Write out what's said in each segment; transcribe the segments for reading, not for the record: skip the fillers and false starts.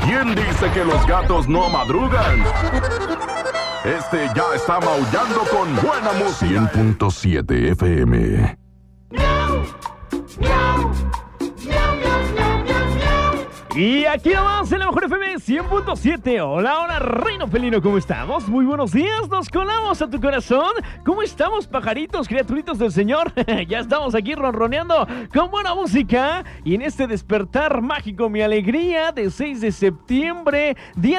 ¿Quién dice que los gatos no madrugan? Este ya está maullando con buena música. 100.7 FM. Y aquí nomás en la mejor FM 100.7. Hola, hola, reino felino, ¿cómo estamos? Muy buenos días, nos colamos a tu corazón. ¿Cómo estamos, pajaritos, criaturitos del Señor? Ya estamos aquí ronroneando con buena música. Y en este despertar mágico, mi alegría de 6 de septiembre, día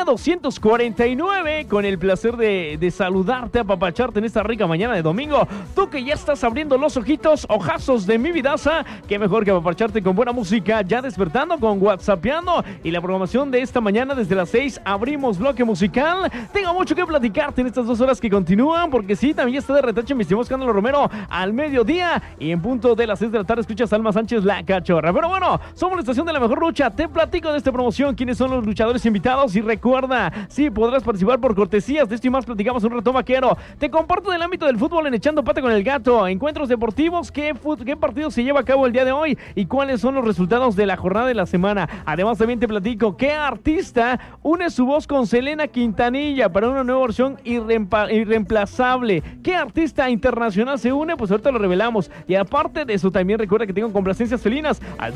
249, con el placer de saludarte, apapacharte en esta rica mañana de domingo. Tú que ya estás abriendo los ojitos, ojazos de mi vidaza, qué mejor que apapacharte con buena música, ya despertando con WhatsAppeando. Y la programación de esta mañana desde las 6 abrimos bloque musical. Tengo mucho que platicarte en estas 2 horas que continúan, porque sí, también está de retache mi estimado Escándalo Romero al mediodía, y en punto de las 6 de la tarde escuchas a Alma Sánchez La Cachorra. Pero bueno, somos la estación de la mejor lucha. Te platico de esta promoción, quiénes son los luchadores invitados, y recuerda, sí, podrás participar por cortesías. De esto y más platicamos un rato vaquero. Te comparto del ámbito del fútbol en Echando Pata con el Gato, encuentros deportivos, qué partido se lleva a cabo el día de hoy y cuáles son los resultados de la jornada de la semana. Además, también te platico qué artista une su voz con Selena Quintanilla para una nueva versión irreemplazable. ¿Qué artista internacional se une? Pues ahorita lo revelamos. Y aparte de eso, también recuerda que tengo complacencias felinas al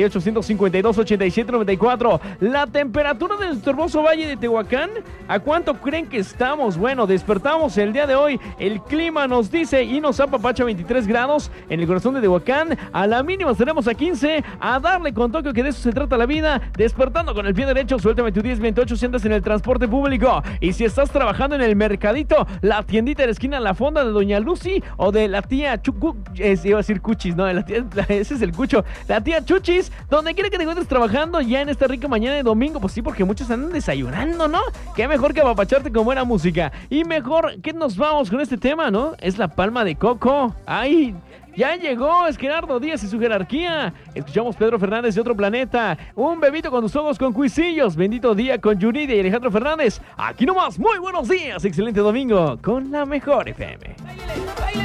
238-152-8794. La temperatura del hermoso Valle de Tehuacán, ¿a cuánto creen que estamos? Bueno, despertamos el día de hoy. El clima nos dice y nos apapacha 23 grados en el corazón de Tehuacán. A la mínima estaremos a 15. A darle con Tokio, que de eso se trata la vida. Despertando con el pie derecho, suéltame tu 1028 si andas en el transporte público. Y si estás trabajando en el mercadito, la tiendita de la esquina, la fonda de Doña Lucy o de la tía iba a decir Cuchis, no, ese es el Cucho. La tía Chuchis, donde quiera que te encuentres trabajando ya en esta rica mañana de domingo, pues sí, porque muchos andan desayunando, ¿no? Qué mejor que apapacharte con buena música. Y mejor que nos vamos con este tema, ¿no? Es la palma de coco. ¡Ay! Ya llegó Gerardo Díaz y su jerarquía. Escuchamos Pedro Fernández de Otro Planeta. Un bebito con tus ojos con cuisillos. Bendito día con Yuridia y Alejandro Fernández. Aquí nomás, muy buenos días. Excelente domingo con la mejor FM.